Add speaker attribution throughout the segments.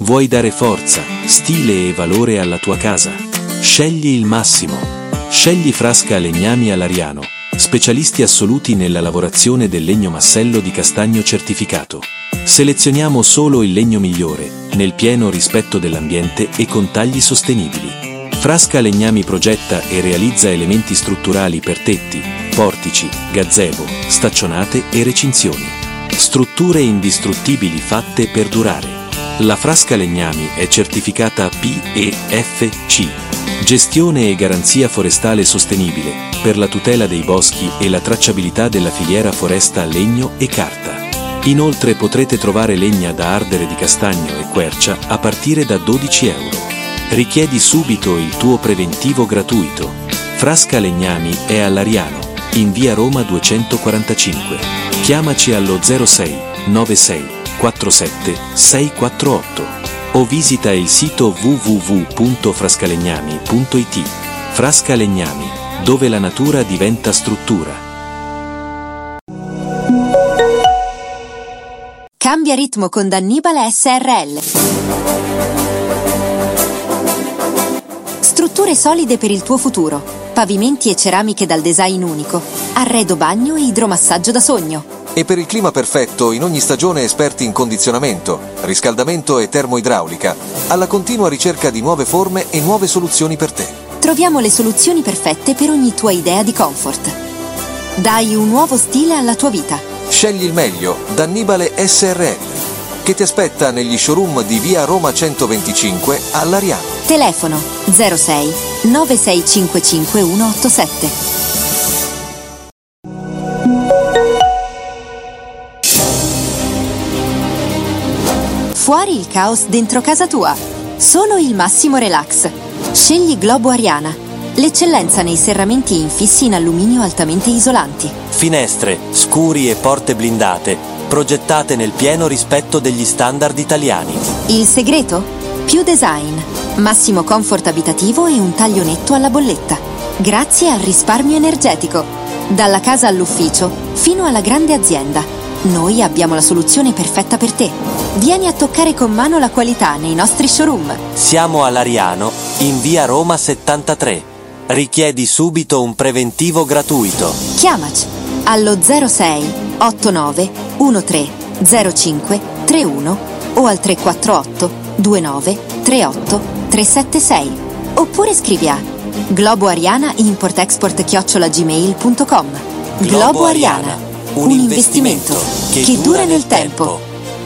Speaker 1: Vuoi dare forza, stile e valore alla tua casa? Scegli il massimo. Scegli Frasca Legnami a Lariano, specialisti assoluti nella lavorazione del legno massello di castagno certificato. Selezioniamo solo il legno migliore, nel pieno rispetto dell'ambiente e con tagli sostenibili. Frasca Legnami progetta e realizza elementi strutturali per tetti, portici, gazebo, staccionate e recinzioni. Strutture indistruttibili fatte per durare. La Frasca Legnami è certificata PEFC. Gestione e garanzia forestale sostenibile, per la tutela dei boschi e la tracciabilità della filiera foresta legno e carta. Inoltre potrete trovare legna da ardere di castagno e quercia a partire da €12. Richiedi subito il tuo preventivo gratuito. Frasca Legnami è a Lariano, in via Roma 245. Chiamaci allo 06 96 47 648 o visita il sito www.frascalegnami.it. Frasca Legnami, dove la natura diventa struttura.
Speaker 2: Cambia ritmo con Dannibale SRL. Strutture solide per il tuo futuro. Pavimenti e ceramiche dal design unico. Arredo bagno e idromassaggio da sogno.
Speaker 3: E per il clima perfetto, in ogni stagione esperti in condizionamento, riscaldamento e termoidraulica, alla continua ricerca di nuove forme e nuove soluzioni per te.
Speaker 2: Troviamo le soluzioni perfette per ogni tua idea di comfort. Dai un nuovo stile alla tua vita.
Speaker 3: Scegli il meglio, Dannibale SRL, che ti aspetta negli showroom di via Roma 125 a Lariano.
Speaker 2: Telefono 06 9655 187. Fuori il caos dentro casa tua. Solo il massimo relax. Scegli Globo Ariana, l'eccellenza nei serramenti infissi in alluminio altamente isolanti.
Speaker 4: Finestre, scuri e porte blindate, progettate nel pieno rispetto degli standard italiani.
Speaker 2: Il segreto? Più design, massimo comfort abitativo e un taglio netto alla bolletta. Grazie al risparmio energetico. Dalla casa all'ufficio, fino alla grande azienda. Noi abbiamo la soluzione perfetta per te. Vieni a toccare con mano la qualità nei nostri showroom.
Speaker 4: Siamo a Lariano, in via Roma 73. Richiedi subito un preventivo gratuito.
Speaker 2: Chiamaci allo 06 89 13 05 31 o al 348 29 38 376. Oppure scrivi a globoariana@import-export@gmail.com. Globo Ariana, un investimento che dura nel tempo.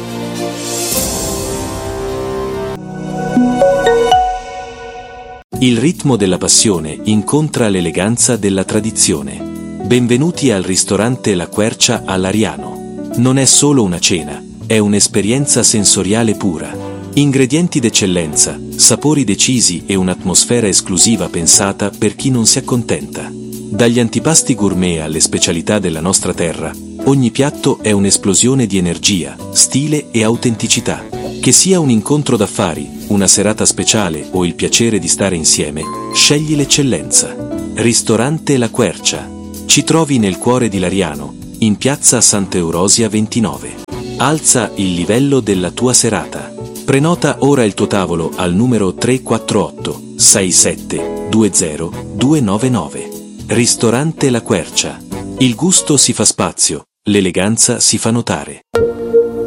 Speaker 1: Il ritmo della passione incontra l'eleganza della tradizione. Benvenuti al ristorante La Quercia a Lariano. Non è solo una cena, è un'esperienza sensoriale pura. Ingredienti d'eccellenza, sapori decisi e un'atmosfera esclusiva pensata per chi non si accontenta. Dagli antipasti gourmet alle specialità della nostra terra, ogni piatto è un'esplosione di energia, stile e autenticità. Che sia un incontro d'affari, una serata speciale o il piacere di stare insieme, scegli l'eccellenza. Ristorante La Quercia. Ci trovi nel cuore di Lariano, in piazza Sant'Eurosia 29. Alza il livello della tua serata. Prenota ora il tuo tavolo al numero 348 67 20 299. Ristorante La Quercia. Il gusto si fa spazio, l'eleganza si fa notare.